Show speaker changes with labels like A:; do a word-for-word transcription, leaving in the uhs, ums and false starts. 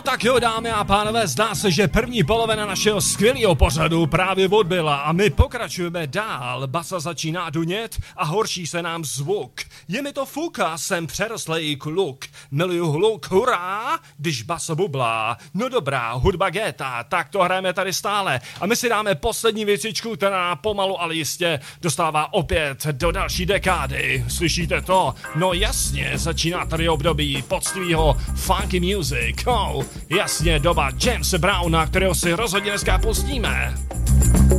A: tak jo, dámy a pánové, zdá se, že první polovina našeho skvělého pořadu právě odbyla a my pokračujeme dál. Basa začíná dunět a horší se nám zvuk. Je mi to fuka, jsem přerostlej kluk. Miluju hluk, hurá, když basa bublá. No dobrá, hudba géta, tak to hrajeme tady stále. A my si dáme poslední věcičku, která pomalu, ale jistě dostává opět do další dekády. Slyšíte to? No jasně, začíná tady období poctivýho funky music. Oh, jasně, doba Jamesa Browna, kterého si rozhodně dneska pustíme.